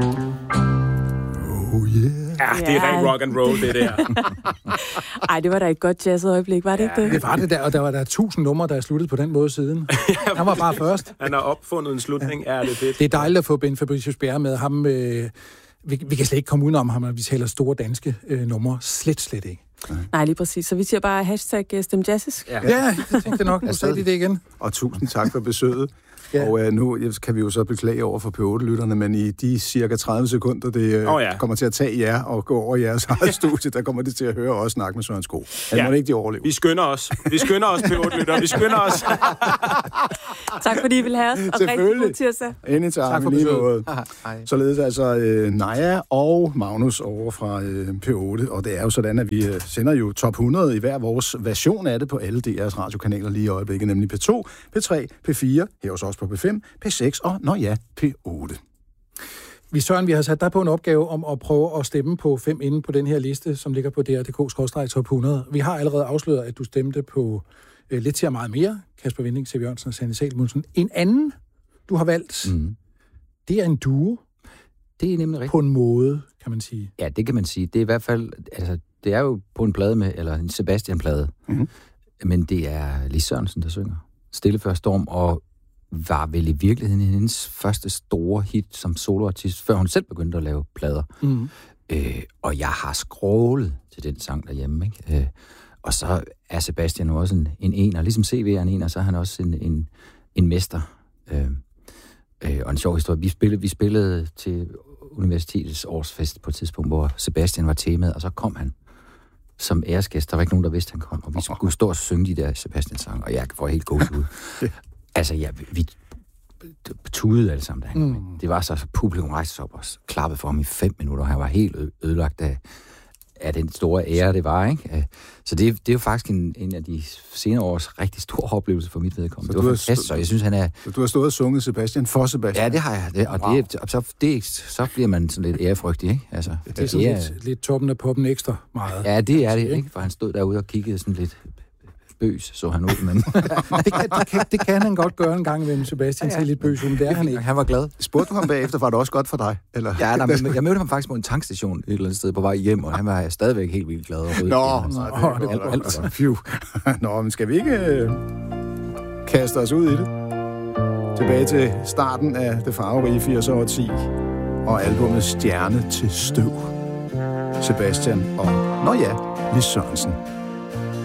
Oh yeah. Ja, det er rent rock and roll, det der. Ej, det var da et godt jazzøjeblik, var det ikke det? Det var det der, og der var der 1000 numre, der er sluttet på den måde siden. Han var bare først. Han har opfundet en slutning, er det fedt. Det er dejligt at få Ben Fabricius Bjerre med. Ham, vi kan slet ikke komme udenom ham, når vi taler store danske numre. Slet ikke. Nej, lige præcis. Så vi siger bare hashtag stemjazzisk. Ja, jeg tænkte nok. Nu sagde de det igen. Og tusind tak for besøget. Ja. Og nu kan vi jo så beklage over for P8-lytterne, men i de cirka 30 sekunder, det kommer til at tage jer og gå over jeres eget studie, der kommer det til at høre os snakke med Søren Sko. Han må ikke de overleve. Vi skynder os, P8-lyttere. Vi skynder os. Tak fordi I vil have os, og rigtig god tirsdag. Tak for besøget. Således altså Naja og Magnus over fra P8, og det er jo sådan, at vi sender jo top 100 i hver vores version af det på alle DR's radiokanaler lige i øjeblikket, nemlig P2, P3, P4, her hos os på P5, P6 og, P8. Vi har sat dig på en opgave om at prøve at stemme på 5 inde på den her liste, som ligger på dr.dk/top 100. Vi har allerede afsløret, at du stemte på lidt til meget mere, Kasper Winding, C. Jørgensen og Sanne Salomonsen. En anden, du har valgt, det er en duo. Det er nemlig rigtigt. På en måde, kan man sige. Ja, det kan man sige. Det er i hvert fald, altså, det er jo på en plade med, eller en Sebastian-plade, men det er Lis Sørensen, der synger. Stille før storm, og var vel i virkeligheden hendes første store hit som soloartist, før hun selv begyndte at lave plader. Og jeg har scrollet til den sang derhjemme, ikke? Og så er Sebastian jo også en ener, ligesom CV er en ener, så er han også en mester. Og en sjov historie. Vi spillede til universitetets årsfest på et tidspunkt, hvor Sebastian var temaet, og så kom han som æresgæst. Der var ikke nogen, der vidste, han kom. Og vi skulle stå og synge de der Sebastian-sang, og jeg får helt god ud. Altså, vi tudede alle sammen derinde. Det var så publikum rejste sig op og klappede for ham i 5 minutter. Han var helt ødelagt af den store ære, det var, ikke? Så det er jo faktisk en af de senere års rigtig store oplevelser for mit vedkommende. Det var fantastisk, så jeg synes, han er... Du har stået og sunget Sebastian for Sebastian? Ja, det har jeg. Så bliver man sådan lidt ærefrygtig, ikke? Altså, det er sådan lidt toppen af poppen ekstra meget. Ja, det er det, ikke? For han stod derude og kiggede sådan lidt bøs, så han ud, men... det kan han godt gøre en gang imellem, Sebastian, til lidt bøs, men det er han ikke. Han var glad. Spurgte du ham bagefter, var det også godt for dig? Eller? Ja, jeg mødte ham faktisk på en tankstation et eller andet sted på vej hjem, og han var stadigvæk helt vildt glad. Nå, men skal vi ikke kaste os ud i det? Tilbage til starten af det farverige 80'er-årti og albumet Stjerne til støv. Sebastian og, Lis Sørensen.